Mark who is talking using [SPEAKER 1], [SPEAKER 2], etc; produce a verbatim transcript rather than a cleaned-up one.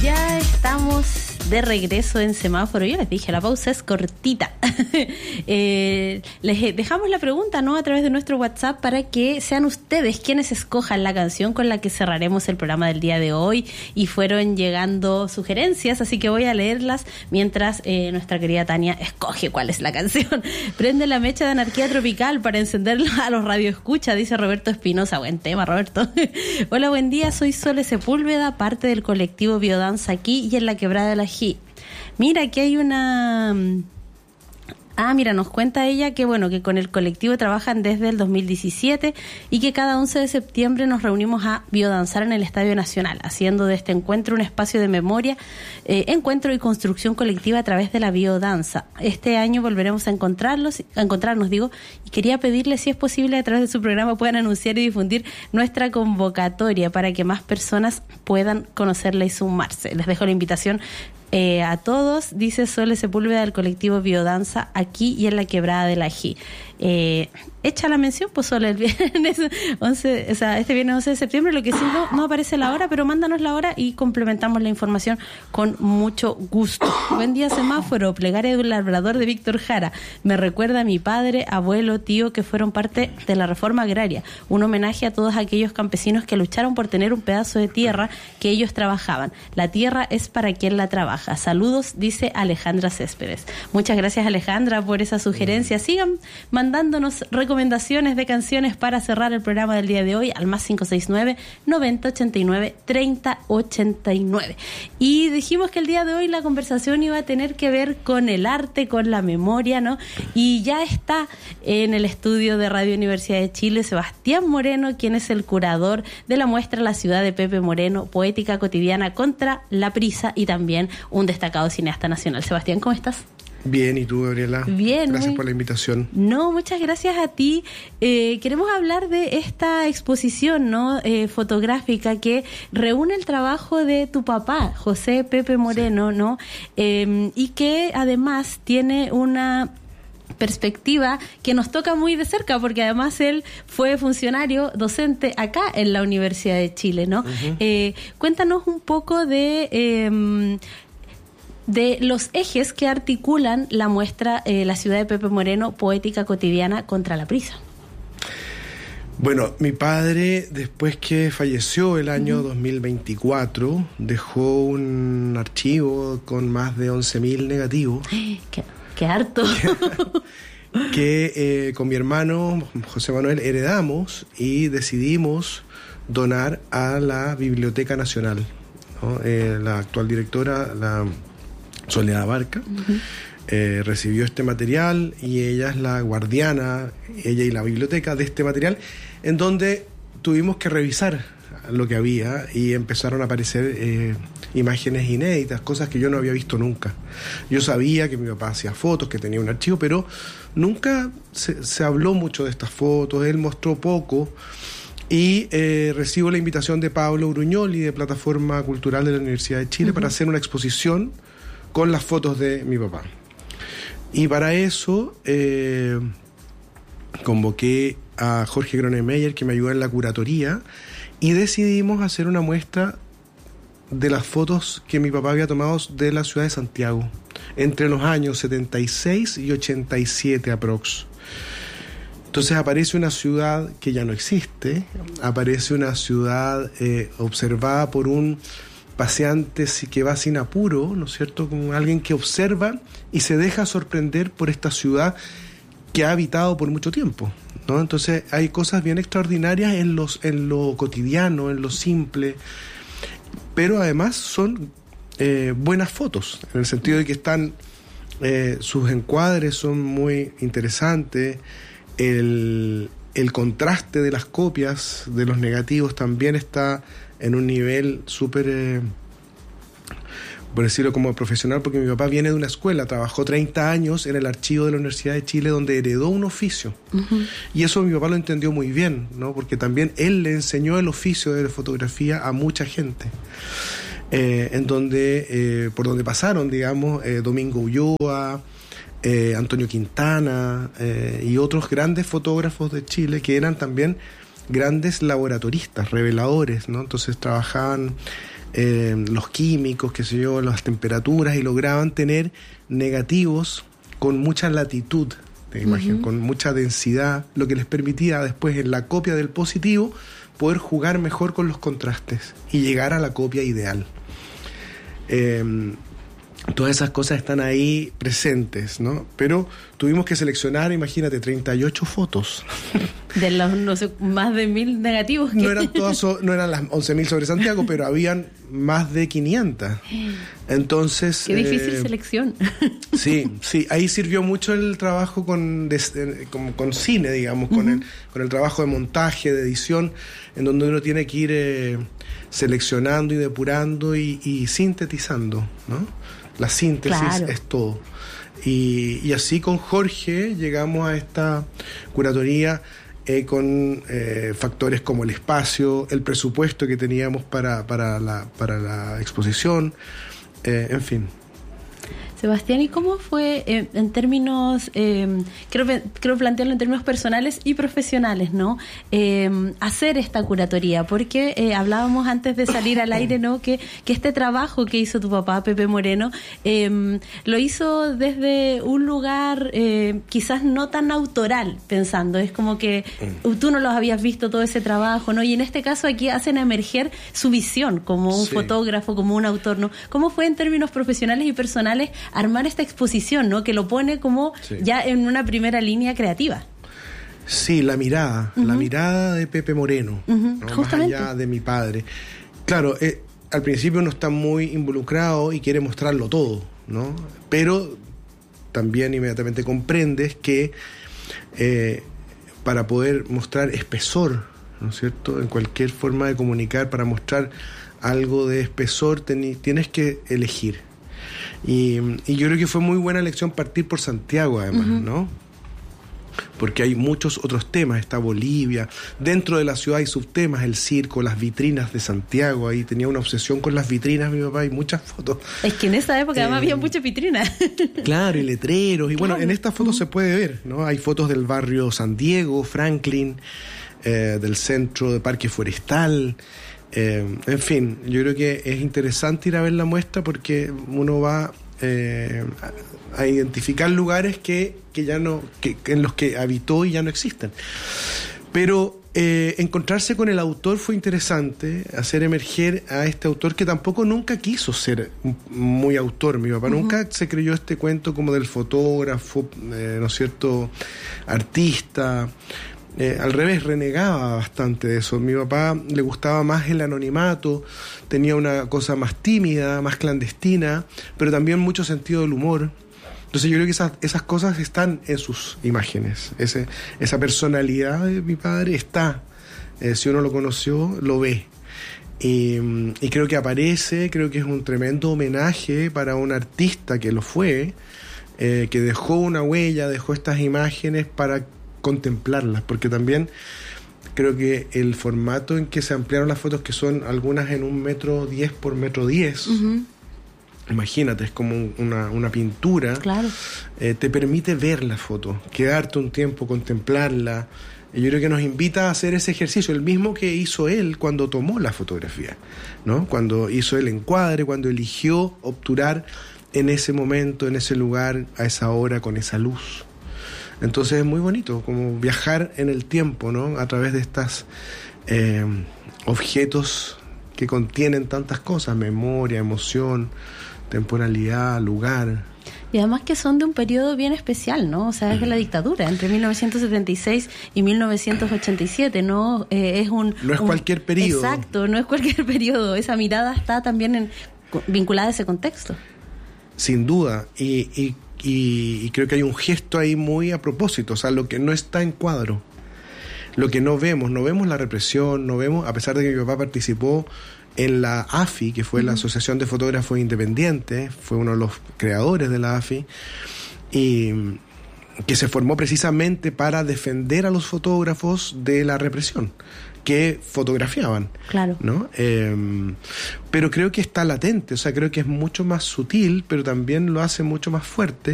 [SPEAKER 1] Ya estamos de regreso en Semáforo. Yo les dije, la pausa es cortita. eh, les dejamos la pregunta, ¿no?, a través de nuestro WhatsApp para que sean ustedes quienes escojan la canción con la que cerraremos el programa del día de hoy. Y fueron llegando sugerencias, así que voy a leerlas mientras eh, nuestra querida Tania escoge cuál es la canción. Prende la mecha de Anarquía Tropical para encenderla a los radioescuchas, dice Roberto Espinosa. Buen tema, Roberto. Hola, buen día, soy Sole Sepúlveda, parte del colectivo Biodanza aquí y en la Quebrada de la G. Mira, aquí hay una... Ah, mira, nos cuenta ella que bueno, que con el colectivo trabajan desde el dos mil diecisiete y que cada once de septiembre nos reunimos a biodanzar en el Estadio Nacional, haciendo de este encuentro un espacio de memoria, eh, encuentro y construcción colectiva a través de la biodanza. Este año volveremos a encontrarlos, a encontrarnos, digo, y quería pedirle si es posible a través de su programa puedan anunciar y difundir nuestra convocatoria para que más personas puedan conocerla y sumarse. Les dejo la invitación Eh, a todos, dice Sole Sepúlveda del colectivo Biodanza aquí y en la Quebrada de la G. Eh, echa la mención, pues Sole, el viernes once, o sea, este viernes once de septiembre, lo que sí no, no aparece la hora, pero mándanos la hora y complementamos la información con mucho gusto. Buen día, Semáforo, plegaria del labrador de Víctor Jara. Me recuerda a mi padre, abuelo, tío, que fueron parte de la reforma agraria. Un homenaje a todos aquellos campesinos que lucharon por tener un pedazo de tierra que ellos trabajaban. La tierra es para quien la trabaja. Saludos, dice Alejandra Céspedes. Muchas gracias, Alejandra, por esa sugerencia. Sigan mandándonos recomendaciones de canciones para cerrar el programa del día de hoy al más cinco seis nueve, noventa ochenta y nueve, treinta ochenta y nueve. Y dijimos que el día de hoy la conversación iba a tener que ver con el arte, con la memoria, ¿no? Y ya está en el estudio de Radio Universidad de Chile Sebastián Moreno, quien es el curador de la muestra La ciudad de Pepe Moreno, poética cotidiana contra la prisa, y también un destacado cineasta nacional. Sebastián, ¿cómo estás?
[SPEAKER 2] Bien, ¿y tú, Gabriela?
[SPEAKER 1] Bien.
[SPEAKER 2] Gracias
[SPEAKER 1] muy...
[SPEAKER 2] por la invitación.
[SPEAKER 1] No, muchas gracias a ti. Eh, queremos hablar de esta exposición, ¿no?, eh, fotográfica que reúne el trabajo de tu papá, José Pepe Moreno, sí. ¿no? Eh, y que además tiene una perspectiva que nos toca muy de cerca, porque además él fue funcionario docente acá en la Universidad de Chile, ¿no? Uh-huh. Eh, cuéntanos un poco de... Eh, de los ejes que articulan la muestra eh, La ciudad de Pepe Moreno, poética cotidiana contra la prisa.
[SPEAKER 2] Bueno, mi padre, después que falleció el año uh-huh. dos mil veinticuatro, dejó un archivo con más de once mil negativos.
[SPEAKER 1] ¡Qué, qué harto!
[SPEAKER 2] que eh, con mi hermano José Manuel heredamos y decidimos donar a la Biblioteca Nacional, ¿no? Eh, la actual directora, la Soledad Barca, uh-huh. eh, recibió este material y ella es la guardiana, ella y la biblioteca, de este material, en donde tuvimos que revisar lo que había y empezaron a aparecer eh, imágenes inéditas, cosas que yo no había visto nunca. Yo sabía que mi papá hacía fotos, que tenía un archivo, pero nunca se, se habló mucho de estas fotos, él mostró poco. Y eh, recibo la invitación de Pablo Bruñoli, de Plataforma Cultural de la Universidad de Chile, uh-huh. para hacer una exposición con las fotos de mi papá. Y para eso eh, convoqué a Jorge Gronemeyer, que me ayudó en la curatoría, y decidimos hacer una muestra de las fotos que mi papá había tomado de la ciudad de Santiago entre los años setenta y seis y ochenta y siete aprox. Entonces aparece una ciudad que ya no existe, aparece una ciudad eh, observada por un paseante que va sin apuro, ¿no es cierto?, como alguien que observa y se deja sorprender por esta ciudad que ha habitado por mucho tiempo, ¿no? Entonces hay cosas bien extraordinarias en los en lo cotidiano, en lo simple, pero además son eh, buenas fotos, en el sentido de que están eh, sus encuadres son muy interesantes, el, el contraste de las copias de los negativos también está en un nivel súper, eh, por decirlo como profesional, porque mi papá viene de una escuela, trabajó treinta años en el archivo de la Universidad de Chile, donde heredó un oficio. Uh-huh. Y eso mi papá lo entendió muy bien, ¿no? Porque también él le enseñó el oficio de la fotografía a mucha gente. Eh, en donde, eh, por donde pasaron, digamos, eh, Domingo Ulloa, eh, Antonio Quintana eh, y otros grandes fotógrafos de Chile que eran también grandes laboratoristas, reveladores, ¿no? Entonces trabajaban eh, los químicos, qué sé yo, las temperaturas, y lograban tener negativos con mucha latitud de imagen, uh-huh. con mucha densidad, lo que les permitía después en la copia del positivo poder jugar mejor con los contrastes y llegar a la copia ideal. Eh, todas esas cosas están ahí presentes, ¿no? Pero tuvimos que seleccionar, imagínate, treinta y ocho fotos.
[SPEAKER 1] De los, no sé, más de mil negativos. Que...
[SPEAKER 2] No eran todas, no eran las once mil sobre Santiago, pero habían más de quinientas. Entonces...
[SPEAKER 1] Qué difícil
[SPEAKER 2] eh,
[SPEAKER 1] selección. Sí,
[SPEAKER 2] sí, ahí sirvió mucho el trabajo con, de, con, con cine, digamos, uh-huh. con, el, con el trabajo de montaje, de edición, en donde uno tiene que ir eh, seleccionando y depurando y, y sintetizando, ¿no? La síntesis claro. es todo. Y, y así con Jorge llegamos a esta curatoría eh, con eh, factores como el espacio, el presupuesto que teníamos para, para, la, para la exposición, eh, en fin.
[SPEAKER 1] Sebastián, ¿y cómo fue eh, en términos, eh, creo, creo plantearlo en términos personales y profesionales, ¿no? Eh, hacer esta curatoría, porque eh, hablábamos antes de salir al aire, ¿no? Que, que este trabajo que hizo tu papá, Pepe Moreno, eh, lo hizo desde un lugar eh, quizás no tan autoral, pensando, es como que tú no los habías visto todo ese trabajo, ¿no? Y en este caso aquí hacen emerger su visión como un sí. fotógrafo, como un autor, ¿no? ¿Cómo fue en términos profesionales y personales armar esta exposición, ¿no? Que lo pone como sí. ya en una primera línea creativa?
[SPEAKER 2] Sí, la mirada, uh-huh. la mirada de Pepe Moreno,
[SPEAKER 1] uh-huh.
[SPEAKER 2] ¿no? Más allá de mi padre. Claro, eh, al principio uno está muy involucrado y quiere mostrarlo todo, ¿no? Pero también inmediatamente comprendes que eh, para poder mostrar espesor, ¿no es cierto? En cualquier forma de comunicar, para mostrar algo de espesor, ten, tienes que elegir. Y, y yo creo que fue muy buena elección partir por Santiago, además, uh-huh. ¿no? Porque hay muchos otros temas, está Bolivia, dentro de la ciudad hay subtemas, el circo, las vitrinas de Santiago, ahí tenía una obsesión con las vitrinas mi papá, y muchas fotos.
[SPEAKER 1] Es que en esa época eh, además había muchas vitrinas. Claro,
[SPEAKER 2] y letreros, y claro. bueno, en estas fotos uh-huh. se puede ver, ¿no? Hay fotos del barrio San Diego, Franklin, eh, del centro de Parque Forestal. Eh, en fin, yo creo que es interesante ir a ver la muestra porque uno va eh, a, a identificar lugares que, que ya no, que, en los que habitó y ya no existen. Pero eh, encontrarse con el autor fue interesante, hacer emerger a este autor que tampoco nunca quiso ser muy autor. Mi papá uh-huh. nunca se creyó este cuento como del fotógrafo, eh, ¿no es cierto?, artista. Eh, al revés, renegaba bastante de eso. Mi papá le gustaba más el anonimato, tenía una cosa más tímida, más clandestina, pero también mucho sentido del humor. Entonces yo creo que esas, esas cosas están en sus imágenes. Ese, esa personalidad de mi padre está. Eh, si uno lo conoció, lo ve. Y, y creo que aparece, creo que es un tremendo homenaje para un artista que lo fue, eh, que dejó una huella, dejó estas imágenes para contemplarlas, porque también creo que el formato en que se ampliaron las fotos, que son algunas en un metro diez por metro diez, uh-huh. imagínate, es como una, una pintura,
[SPEAKER 1] claro.
[SPEAKER 2] eh, te permite ver la foto, quedarte un tiempo, contemplarla, y yo creo que nos invita a hacer ese ejercicio, el mismo que hizo él cuando tomó la fotografía, ¿no? Cuando hizo el encuadre, cuando eligió obturar en ese momento, en ese lugar, a esa hora, con esa luz. Entonces es muy bonito, como viajar en el tiempo, ¿no? A través de estos eh, objetos que contienen tantas cosas, memoria, emoción, temporalidad, lugar.
[SPEAKER 1] Y además que son de un periodo bien especial, ¿no? O sea, es de la dictadura, entre mil novecientos setenta y seis y mil novecientos ochenta y siete, ¿no? Eh, es un...
[SPEAKER 2] No es
[SPEAKER 1] un,
[SPEAKER 2] cualquier periodo.
[SPEAKER 1] Exacto, no es cualquier periodo. Esa mirada está también en, vinculada a ese contexto.
[SPEAKER 2] Sin duda, y... y Y, y creo que hay un gesto ahí muy a propósito, o sea, lo que no está en cuadro, lo que no vemos, no vemos la represión, no vemos, a pesar de que mi papá participó en la A F I, que fue uh-huh. la Asociación de Fotógrafos Independientes, fue uno de los creadores de la A F I, y que se formó precisamente para defender a los fotógrafos de la represión que fotografiaban,
[SPEAKER 1] claro,
[SPEAKER 2] ¿no? Eh, pero creo que está latente, o sea, creo que es mucho más sutil, pero también lo hace mucho más fuerte.